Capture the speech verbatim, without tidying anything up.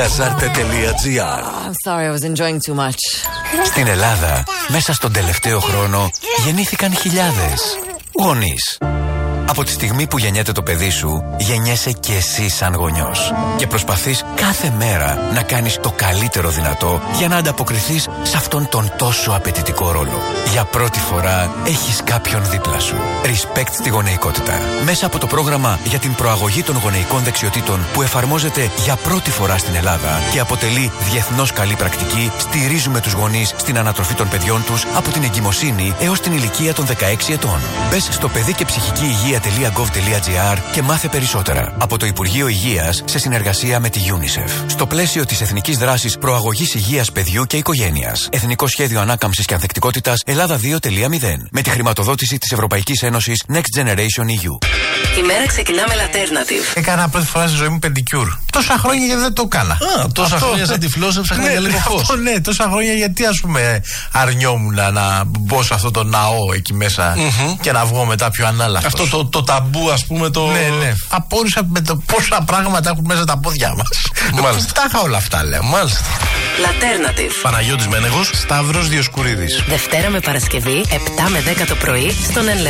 Gazarte τελεία τζι άρ. I'm sorry, I was enjoying too much. Στην Ελλάδα, μέσα στον τελευταίο χρόνο, γεννήθηκαν χιλιάδες γονείς. Από τη στιγμή που γεννιέται το παιδί σου, γεννιέσαι και εσύ σαν γονιός. Και προσπαθείς κάθε μέρα να κάνεις το καλύτερο δυνατό για να ανταποκριθείς σε αυτόν τον τόσο απαιτητικό ρόλο. Για πρώτη φορά έχεις κάποιον δίπλα σου. Respect στη γονεϊκότητα. Μέσα από το πρόγραμμα για την προαγωγή των γονεϊκών δεξιοτήτων που εφαρμόζεται για πρώτη φορά στην Ελλάδα και αποτελεί διεθνώς καλή πρακτική, στηρίζουμε τους γονείς στην ανατροφή των παιδιών τους από την εγκυμοσύνη έως την ηλικία των δεκαέξι ετών. Μπες στο παιδί και ψυχική υγεία τελεία γκοβ τελεία τζι άρ και μάθε περισσότερα. Από το Υπουργείο Υγείας σε συνεργασία με τη UNICEF. Στο πλαίσιο της Εθνικής Δράσης Προαγωγής Υγείας Παιδιού και Οικογένειας. Εθνικό Σχέδιο Ανάκαμψης και Ανθεκτικότητας Ελλάδα δύο τελεία μηδέν. Με τη χρηματοδότηση της Ευρωπαϊκής Ένωσης Next Generation ι γιου. Η μέρα ξεκινά με Laternative. Έκανα πρώτη φορά στη ζωή μου πεντικιούρ. Τόσα χρόνια γιατί δεν το έκανα. Α, τόσα αυτό, χρόνια σαν τυφλός έψαχνα για λίγο φως. Αυτό, ναι, τόσα χρόνια γιατί ας πούμε αρνιόμουν να μπω σε αυτό το ναό εκεί μέσα mm-hmm. και να βγω μετά πιο ανάλαφρος. Αυτό το, το ταμπού ας πούμε το... Ναι, ναι. Απόρρισα με το πόσα πράγματα έχουν μέσα τα πόδια μας. Μάλιστα. Τα είχα όλα αυτά λέω. Μάλιστα. Laternative. Παναγιώτης Μένεγος. Σταύρος Διοσκουρίδης. Δευτέρα με Παρασκευή, επτά με δέκα το πρωί, στον Ελεύθερο.